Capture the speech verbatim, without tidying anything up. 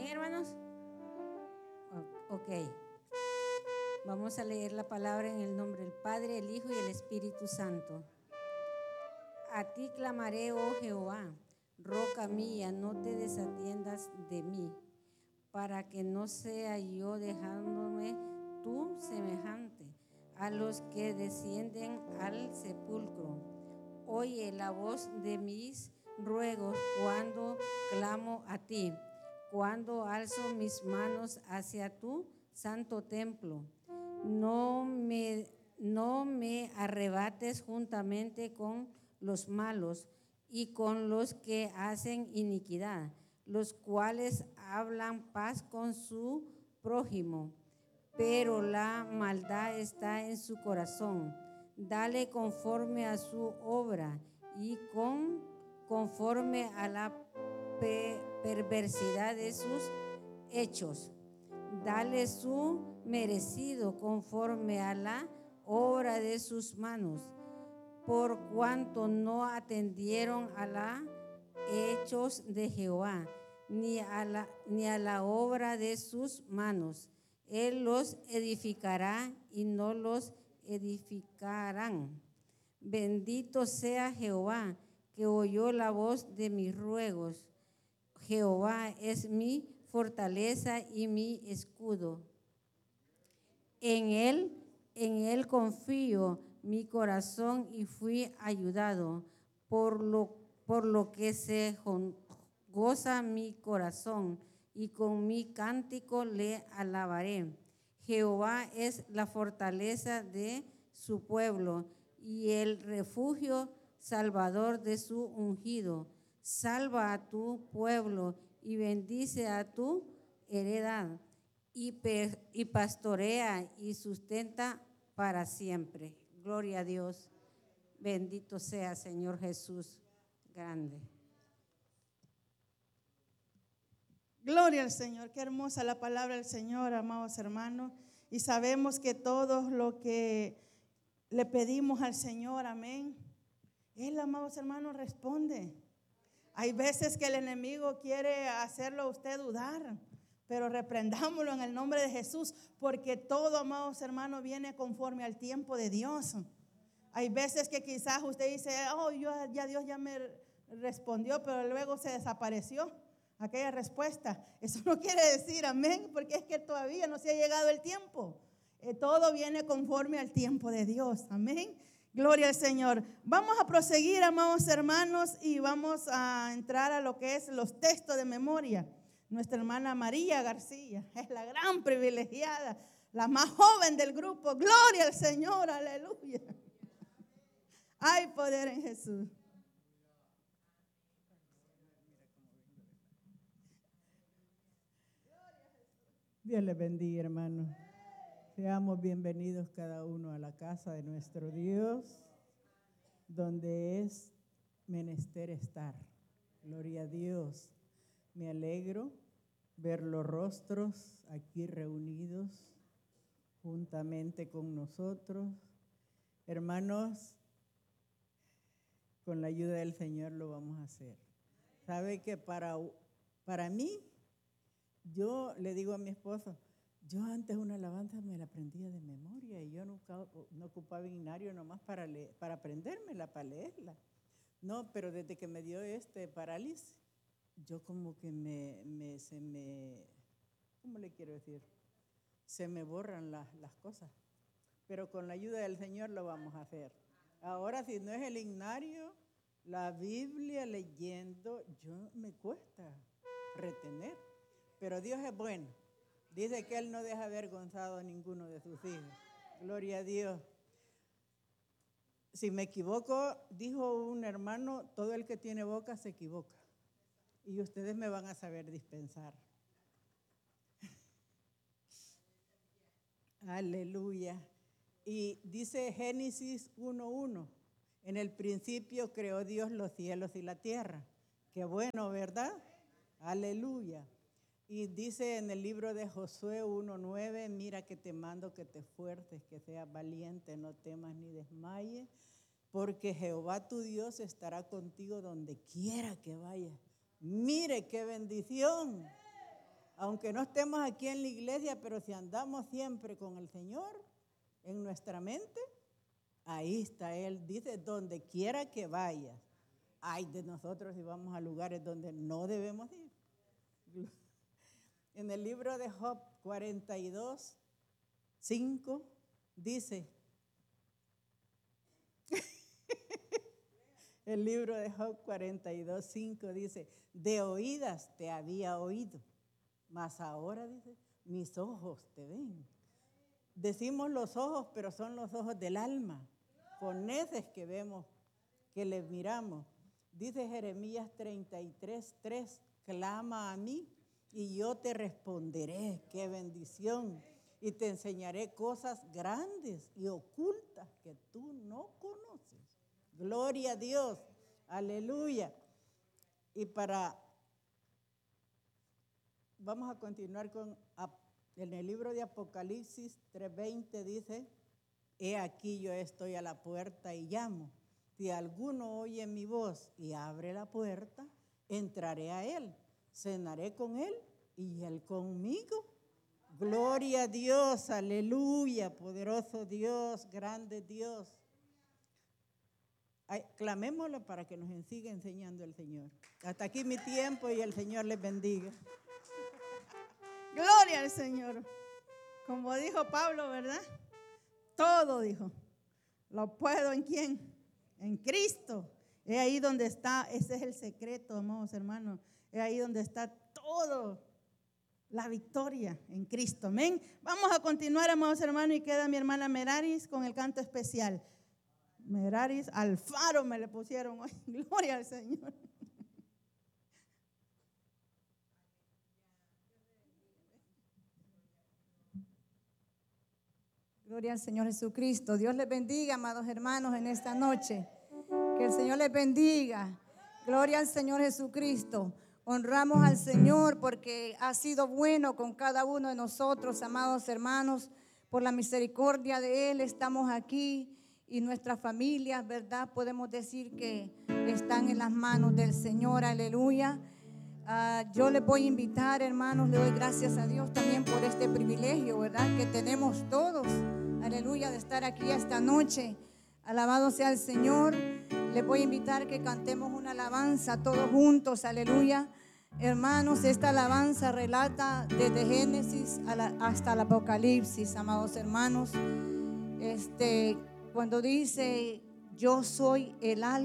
bien, hermanos? Ok. Vamos a leer la palabra en el nombre del Padre, el Hijo y el Espíritu Santo. A ti clamaré, oh Jehová, roca mía, no te desatiendas de mí, para que no sea yo dejándome tú semejante a los que descienden al sepulcro. Oye la voz de mis ruegos cuando clamo a ti, cuando alzo mis manos hacia tu santo templo. No me, no me arrebates juntamente con los malos y con los que hacen iniquidad, los cuales hablan paz con su prójimo, pero la maldad está en su corazón. Dale conforme a su obra y con, conforme a la pe, perversidad de sus hechos. Dale su merecido conforme a la obra de sus manos, por cuanto no atendieron a los hechos de Jehová, ni a la, ni a la obra de sus manos. Él los edificará y no los edificarán. Bendito sea Jehová, que oyó la voz de mis ruegos. Jehová es mi fortaleza y mi escudo. En él, en él confío mi corazón y fui ayudado, por lo, por lo que se goza mi corazón y con mi cántico le alabaré. Jehová es la fortaleza de su pueblo y el refugio salvador de su ungido. Salva a tu pueblo y bendice a tu heredad y, per, y pastorea y sustenta para siempre. Gloria a Dios. Bendito sea Señor Jesús grande. Gloria al Señor, qué hermosa la palabra del Señor, amados hermanos. Y sabemos que todo lo que le pedimos al Señor, amén, Él, amados hermanos, responde. Hay veces que el enemigo quiere hacerlo a usted dudar, pero reprendámoslo en el nombre de Jesús, porque todo, amados hermanos, viene conforme al tiempo de Dios. Hay veces que quizás usted dice, oh, yo, ya Dios ya me respondió, pero luego se desapareció aquella respuesta. Eso no quiere decir amén, porque es que todavía no se ha llegado el tiempo. Eh, todo viene conforme al tiempo de Dios, amén. Gloria al Señor. Vamos a proseguir, amados hermanos, y vamos a entrar a lo que es los textos de memoria. Nuestra hermana María García es la gran privilegiada, la más joven del grupo. Gloria al Señor, aleluya. Hay poder en Jesús. Dios les bendiga, hermanos. Seamos bienvenidos cada uno a la casa de nuestro Dios, donde es menester estar. Gloria a Dios. Me alegro ver los rostros aquí reunidos juntamente con nosotros. Hermanos, con la ayuda del Señor lo vamos a hacer. ¿Sabe que para, para mí, yo le digo a mi esposo, yo antes una alabanza me la aprendía de memoria y yo nunca no ocupaba himnario nomás para, leer, para aprendérmela, para leerla. No, pero desde que me dio este parálisis, yo como que me, me, se me, ¿cómo le quiero decir? Se me borran las, las cosas. Pero con la ayuda del Señor lo vamos a hacer. Ahora, si no es el himnario, la Biblia leyendo, yo me cuesta retener. Pero Dios es bueno. Dice que Él no deja avergonzado a ninguno de sus hijos. Gloria a Dios. Si me equivoco, dijo un hermano, todo el que tiene boca se equivoca. Y ustedes me van a saber dispensar. Aleluya. Y dice Génesis uno uno, en el principio creó Dios los cielos y la tierra. Qué bueno, ¿verdad? Aleluya. Y dice en el libro de Josué uno nueve, mira que te mando que te esfuerces, que seas valiente, no temas ni desmayes, porque Jehová tu Dios estará contigo donde quiera que vayas. Mire qué bendición. Aunque no estemos aquí en la iglesia, pero si andamos siempre con el Señor en nuestra mente, ahí está Él. Dice, donde quiera que vayas. Ay de nosotros si vamos a lugares donde no debemos ir. En el libro de Job cuarenta y dos, cinco, dice, el libro de Job cuarenta y dos, cinco dice, de oídas te había oído, mas ahora, dice, mis ojos te ven. Decimos los ojos, pero son los ojos del alma, con esos que vemos, que les miramos. Dice Jeremías treinta y tres, tres, clama a mí y yo te responderé, qué bendición, y te enseñaré cosas grandes y ocultas que tú no conoces. Gloria a Dios, aleluya. Y para, vamos a continuar con, en el libro de Apocalipsis tres veinte dice, he aquí yo estoy a la puerta y llamo. Si alguno oye mi voz y abre la puerta, entraré a él, cenaré con él y él conmigo. Gloria a Dios, aleluya, poderoso Dios, grande Dios. Ay, clamémoslo para que nos siga enseñando el Señor. Hasta aquí mi tiempo y el Señor les bendiga. Gloria al Señor. Como dijo Pablo, ¿verdad? Todo dijo. Lo puedo en quién? En Cristo. Es ahí donde está, ese es el secreto, amados hermanos. Es ahí donde está todo, la victoria en Cristo. Amén. Vamos a continuar, amados hermanos, y queda mi hermana Meraris con el canto especial. Meraris Alfaro me le pusieron hoy. Gloria al Señor. Gloria al Señor Jesucristo. Dios les bendiga, amados hermanos, en esta noche. Que el Señor les bendiga. Gloria al Señor Jesucristo. Honramos al Señor porque ha sido bueno con cada uno de nosotros, amados hermanos. Por la misericordia de Él estamos aquí y nuestras familias, ¿verdad? Podemos decir que están en las manos del Señor. Aleluya. Uh, yo les voy a invitar, hermanos, le doy gracias a Dios también por este privilegio, ¿verdad? Que tenemos todos, aleluya, de estar aquí esta noche. Alabado sea el Señor. Les voy a invitar que cantemos una alabanza todos juntos, aleluya. Hermanos, esta alabanza relata desde Génesis a la, hasta el Apocalipsis, amados hermanos. Este, cuando dice, yo soy el alfa.